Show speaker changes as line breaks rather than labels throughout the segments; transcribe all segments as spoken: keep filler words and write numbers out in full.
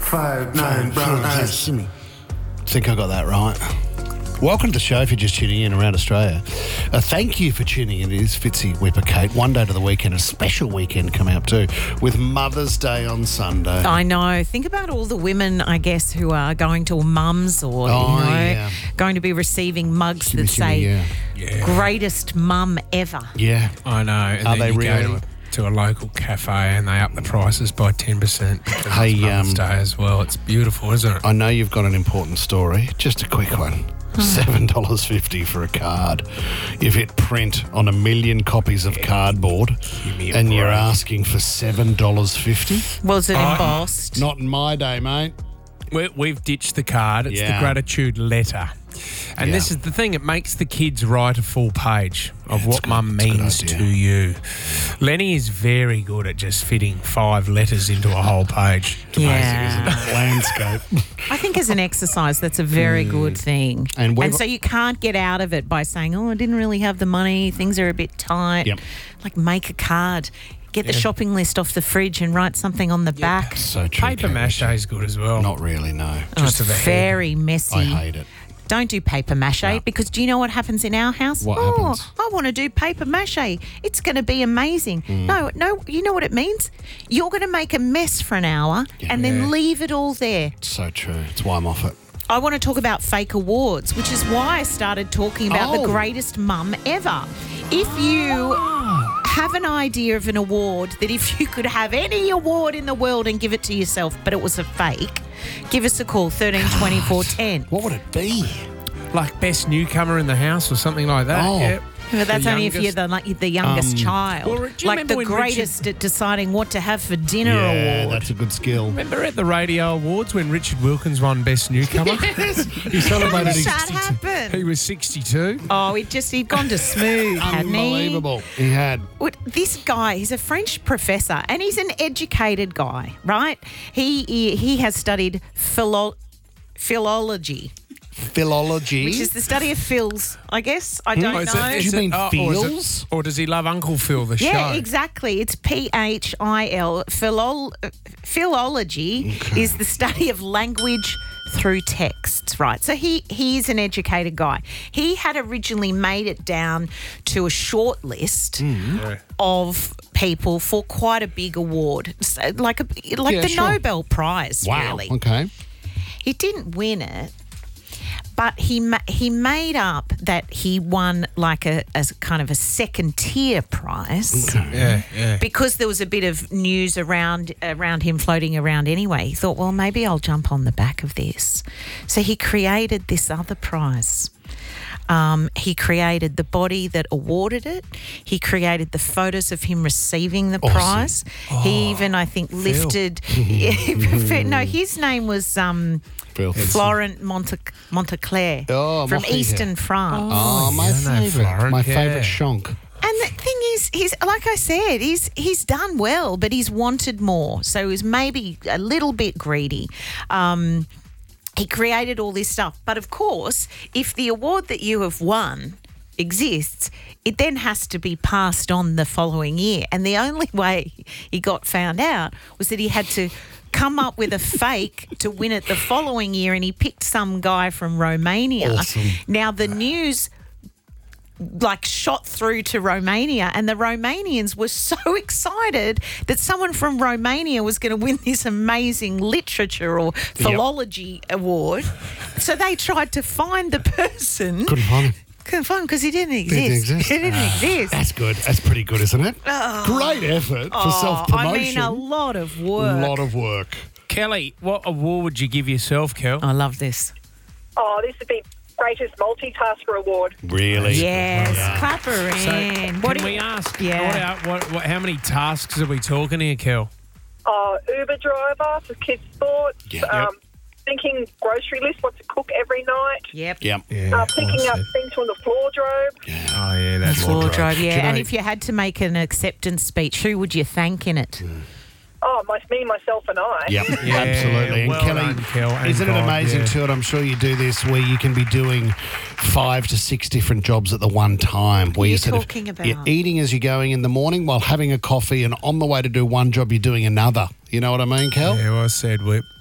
Five, nine, brown eyes.
Shimmy. Think I got that right. Welcome to the show if you're just tuning in around Australia. Uh, thank you for tuning in. It is Fitzy Whipper Kate. One day to the weekend, a special weekend coming up too, with Mother's Day on Sunday.
I know. Think about all the women, I guess, who are going to mums or,
Oh,
you know,
yeah.
going to be receiving mugs
Shimmy,
that
shimmy,
say,
yeah.
Yeah.
greatest mum ever.
Yeah.
I know. And
Are
then
they
you
really?
go to a, to a local cafe and they up the prices by ten percent because
Hey,
it's Mother's
um,
Day as well. It's beautiful, isn't it?
I know you've got an important story. Just a quick one. seven dollars fifty for a card. If it print on a million copies of cardboard
me a
and you're
break.
asking for seven dollars fifty?
Was it
Oh.
embossed?
Not in my day, mate.
We, we've ditched the card. It's
Yeah.
the gratitude letter. And
Yeah.
this is the thing, it makes the kids write a full page of
it's
what
good.
mum
It's a good
means
idea.
to you. Lenny is very good at just fitting five letters into a whole page.
Yeah.
Landscape.
I think as an exercise, that's a very good thing.
And
And,
we've-
so you can't get out of it by saying, oh, I didn't really have the money, things are a bit tight.
Yep.
Like, make a card. Get the shopping list off the fridge and write something on the back.
So true.
Paper
Kate.
mache is good as well.
Not really, no.
Oh,
just
it's
to the head.
very messy.
I hate it.
Don't do paper mache because do you know what happens in our house?
What
oh,
happens?
I want to do paper mache. It's going to be amazing.
Mm.
No, no, you know what it means? You're going to make a mess for an hour and
Yeah.
then leave it all there.
So true. It's why I'm off it.
I want to talk about fake awards, which is why I started talking about
Oh.
the greatest mum ever. If you have an idea of an award that if you could have any award in the world and give it to yourself, but it was a fake, give us a call, thirteen twenty-four ten.
What would it be?
Like best newcomer in the house or something like that.
Oh.
Yeah.
But that's
The
only if you're
youngest.
the like the youngest
Um,
child,
Well, do you
like
remember
the
when
greatest at deciding what to have for dinner
Yeah,
award.
that's a good skill.
Remember at the Radio Awards when Richard Wilkins won Best Newcomer? He celebrated his
That
sixty-two.
happened.
He was sixty-two.
Oh, he just he'd gone to smooth, hadn't he?
Unbelievable. He had.
What- This guy, he's a French professor and he's an educated guy, right? He he, he has studied philo- philology,
Philology.
which is the study of phils, I guess. I don't
Oh, is
know.
it-
Do
is
you
it-
mean
oh, or is it-
feels?
Or does he love Uncle Phil, the
Yeah,
show?
exactly. It's P H I L. Philol- uh, philology is the study of language through texts, right? So he he's an educated guy. He had originally made it down to a short list
Yeah.
of people for quite a big award, so like a like
Yeah,
the
sure.
Nobel Prize.
Wow.
Really,
Okay.
he didn't win it. But he ma- he made up that he won like a, a kind of a second tier prize
Yeah, yeah.
because there was a bit of news around around him floating around anyway. He thought, well, maybe I'll jump on the back of this. So he created this other prize. Um, he created the body that awarded it. He created the photos of him receiving the
Awesome.
prize. He even, I think, lifted. no, his name was um,
Phil.
Florent Monte- Monteclair
Oh,
from
Monteclair.
Eastern France.
Oh, my
yeah, I know
favourite.
Florent,
My
yeah.
favourite shonk.
And the thing is, he's like I said, he's he's done well, but he's wanted more. So he was maybe a little bit greedy. Um, he created all this stuff, but of course, if the award that you have won exists, it then has to be passed on the following year. And the only way he got found out was that he had to come up with a fake to win it the following year, and he picked some guy from Romania.
Awesome.
Now the news like shot through to Romania, and the Romanians were so excited that someone from Romania was going to win this amazing literature or philology award. So they tried to find the person.
Couldn't find him.
Couldn't find him because he didn't exist.
Didn't exist.
He didn't exist.
That's good. That's pretty good, isn't it? Great effort for
Oh,
self-promotion.
I mean, a lot of work.
lot of work.
Kelly, what award would you give yourself, Kel?
I love this.
Oh, this would be greatest multitasker award.
Really?
Yes,
Yeah.
clap her
So,
in.
can
What do
we
you-
ask,
Yeah.
what, what, what, how many tasks are we talking here, Kel?
Oh, Uber driver for kids' sports.
Yeah.
Um, thinking grocery list, what to cook every night.
Yep.
Yep.
Yeah,
Uh, picking up things from the wardrobe.
Oh, yeah, that's
Floor
Wardrobe.
drive,
Do you
yeah. And
know-
if you had to make an acceptance speech, who would you thank in it?
Oh, my, me, myself, and I.
Yep,
Yeah,
absolutely. And
well
Kelly,
done, Kel, and
isn't it
God,
amazing
yeah.
too? And I'm sure you do this where you can be doing five to six different jobs at the one time. Where
are you
you're sort of-
talking about?
you're eating as you're going in the morning while having a coffee, and on the way to do one job, you're doing another. You know what I mean, Kel?
Yeah, well said, Whip.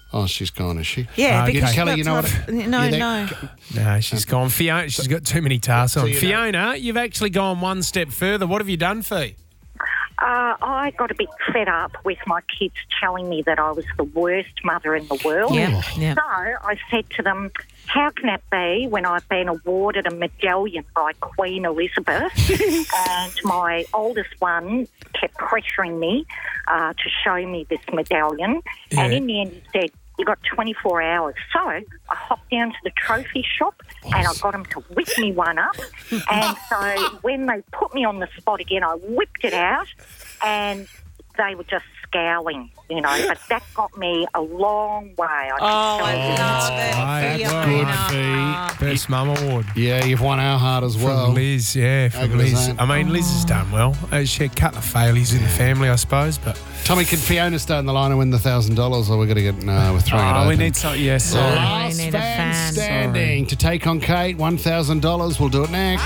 Oh, she's gone, is she?
Yeah,
Okay.
because she
Kelly,
got
you know
tired
what-
of- No,
you
no.
No, she's gone. Fiona, she's got too many tasks on.
you know-
Fiona, you've actually gone one step further. What have you done, Fee?
Uh, I got a bit fed up with my kids telling me that I was the worst mother in the world.
Yeah, yeah.
So I said to them, how can it be when I've been awarded a medallion by Queen Elizabeth and my oldest one kept pressuring me uh, to show me this medallion.
Yeah.
And in the end he said, you got twenty-four hours. So I hopped down to the trophy shop and I got them to whip me one up. And so when they put me on the spot again, I whipped it out and they were just scowling, you know. But that got me a long way. I
Oh,
can tell you.
I love it.
Right,
Fiona.
Good,
Best Mum Award.
Yeah, you've won our heart as
From
well.
Liz, yeah, from
Over the
Liz.
zone.
I mean, Liz has done well. Uh, She had a couple of failures in the family, I suppose, but
Tommy, can Fiona stay on the line and win the one thousand dollars, or we're going to get, no, we're throwing it
Oh,
open?
we need something. Yes,
The
sorry.
last
We need a
fan
fan.
standing to take on Kate, one thousand dollars. We'll do it next.